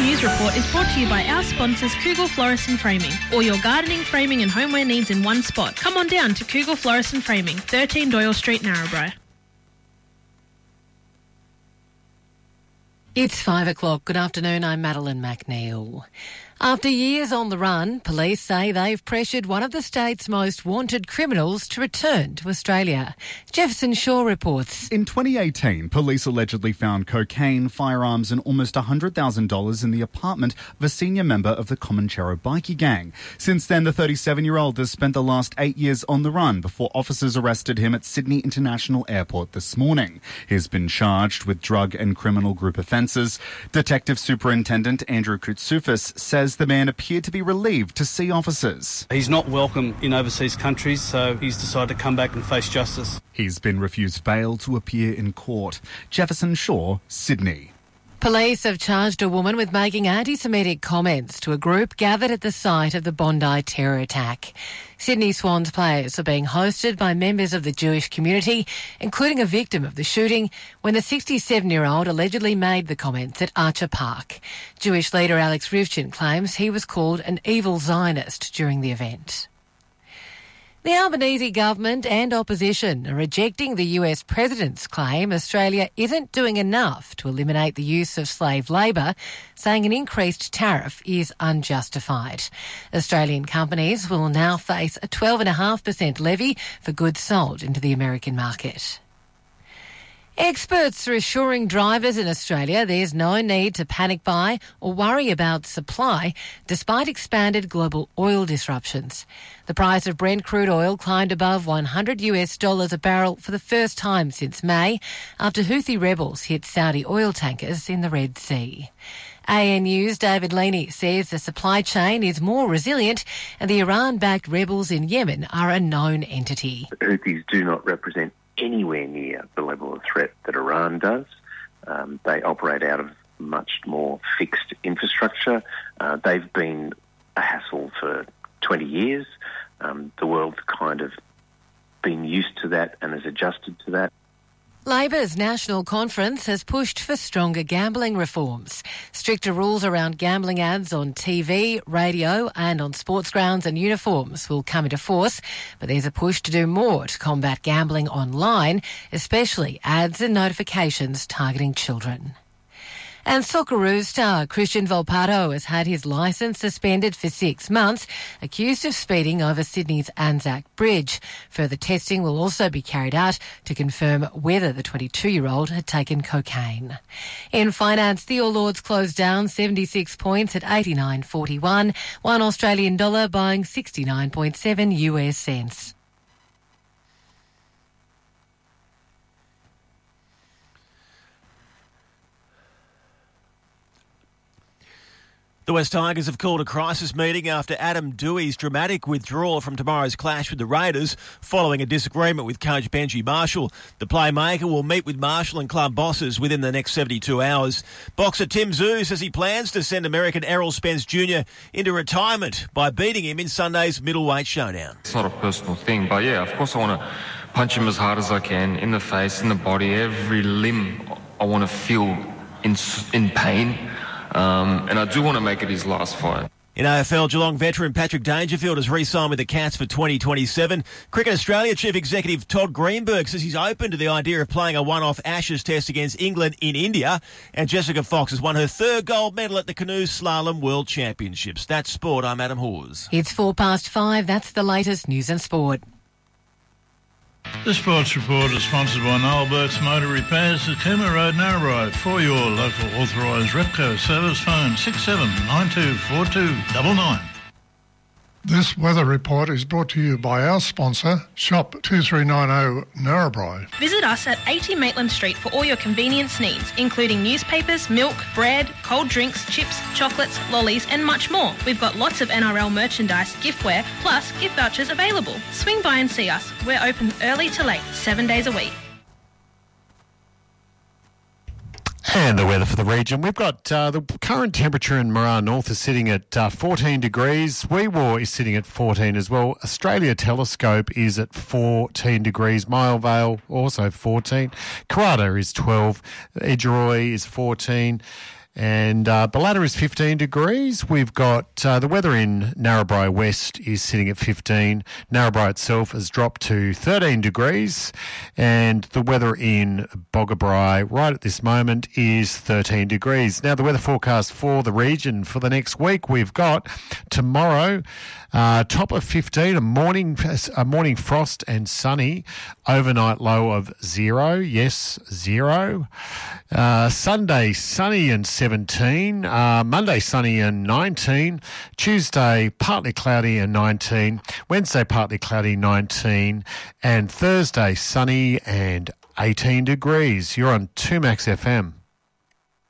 News Report is brought to you by our sponsors Kugel Florist and Framing. All your gardening, framing and homeware needs in one spot. Come on down to Kugel Florist and Framing, 13 Doyle Street, Narrabri. It's 5 o'clock. Good afternoon, I'm Madeline McNeil. After years on the run, police say they've pressured one of the state's most wanted criminals to return to Australia. Jefferson Shaw reports. In 2018, police allegedly found cocaine, firearms and almost $100,000 in the apartment of a senior member of the Comanchero bikie gang. Since then, the 37-year-old has spent the last 8 years on the run before officers arrested him at Sydney International Airport this morning. He's been charged with drug and criminal group offences. Detective Superintendent Andrew Koutsoufis says the man appeared to be relieved to see officers. He's not welcome in overseas countries, so he's decided to come back and face justice. He's been refused bail to appear in court. Jefferson Shaw, Sydney. Police have charged a woman with making anti-Semitic comments to a group gathered at the site of the Bondi terror attack. Sydney Swans players are being hosted by members of the Jewish community, including a victim of the shooting when the 67-year-old allegedly made the comments at Archer Park. Jewish leader Alex Rivchin claims he was called an evil Zionist during the event. The Albanese government and opposition are rejecting the US president's claim Australia isn't doing enough to eliminate the use of slave labour, saying an increased tariff is unjustified. Australian companies will now face a 12.5% levy for goods sold into the American market. Experts are assuring drivers in Australia there's no need to panic buy or worry about supply despite expanded global oil disruptions. The price of Brent crude oil climbed above $100 a barrel for the first time since May after Houthi rebels hit Saudi oil tankers in the Red Sea. ANU's David Leaney says the supply chain is more resilient and the Iran-backed rebels in Yemen are a known entity. The Houthis do not represent anywhere near the level of threat that Iran does. They operate out of much more fixed infrastructure. They've been a hassle for 20 years. The world's kind of been used to that and has adjusted to that. Labor's National Conference has pushed for stronger gambling reforms. Stricter rules around gambling ads on TV, radio and on sports grounds and uniforms will come into force, but there's a push to do more to combat gambling online, especially ads and notifications targeting children. And Socceroos star Christian Volpato has had his licence suspended for 6 months, accused of speeding over Sydney's Anzac Bridge. Further testing will also be carried out to confirm whether the 22-year-old had taken cocaine. In finance, the All Ords closed down 76 points at 89.41, one Australian dollar buying 69.7 US cents. The West Tigers have called a crisis meeting after Adam Dewey's dramatic withdrawal from tomorrow's clash with the Raiders following a disagreement with coach Benji Marshall. The playmaker will meet with Marshall and club bosses within the next 72 hours. Boxer Tim Tszyu says he plans to send American Errol Spence Jr. into retirement by beating him in Sunday's middleweight showdown. It's not a personal thing, but yeah, of course I want to punch him as hard as I can, in the face, in the body, every limb I want to feel in pain. And I do want to make it his last fight. In AFL, Geelong veteran Patrick Dangerfield has re-signed with the Cats for 2027. Cricket Australia Chief Executive Todd Greenberg says he's open to the idea of playing a one-off Ashes test against England in India. And Jessica Fox has won her third gold medal at the Canoe Slalom World Championships. That's sport. I'm Adam Hawes. It's 5:04. That's the latest news and sport. The Sports Report is sponsored by Noel Burke's Motor Repairs at Cooma Road, Narrabri. For your local authorised Repco service, phone 67924299. This weather report is brought to you by our sponsor, Shop 2390 Narrabri. Visit us at 80 Maitland Street for all your convenience needs, including newspapers, milk, bread, cold drinks, chips, chocolates, lollies and much more. We've got lots of NRL merchandise, giftware, plus gift vouchers available. Swing by and see us. We're open early to late, 7 days a week. And the weather for the region. We've got the current temperature in Morar North is sitting at 14 degrees. Wee Waa is sitting at 14 as well. Australia Telescope is at 14 degrees. Mile Vale also 14. Karata is 12. Edgeroy is 14. And Ballarat is 15 degrees. We've got the weather in Narrabri West is sitting at 15. Narrabri itself has dropped to 13 degrees. And the weather in Boggabri right at this moment is 13 degrees. Now, the weather forecast for the region for the next week, we've got tomorrow, top of 15, a morning frost and sunny, overnight low of 0. Yes, 0. Sunday, sunny and 17. Monday, sunny and 19. Tuesday, partly cloudy and 19. Wednesday, partly cloudy, 19. And Thursday, sunny and 18 degrees. You're on 2Max FM.